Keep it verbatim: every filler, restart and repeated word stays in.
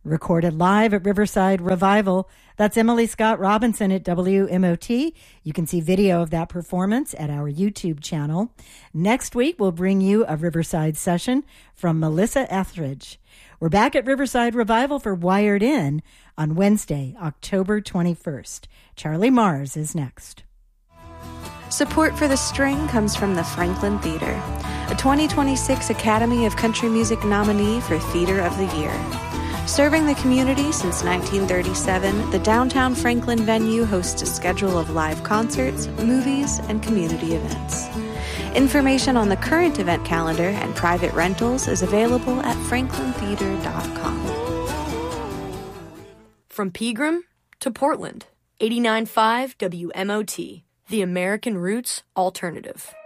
Recorded live at Riverside Revival. That's Emily Scott Robinson at W M O T. You can see video of that performance at our YouTube channel. Next week, we'll bring you a Riverside session from Melissa Etheridge. We're back at Riverside Revival for Wired In on Wednesday, October twenty-first. Charlie Mars is next. Support for The String comes from the Franklin Theater, a twenty twenty-six Academy of Country Music nominee for Theater of the Year. Serving the community since nineteen thirty-seven, the downtown Franklin venue hosts a schedule of live concerts, movies, and community events. Information on the current event calendar and private rentals is available at franklin theater dot com. From Pegram to Portland, eighty-nine point five W M O T, the American Roots Alternative.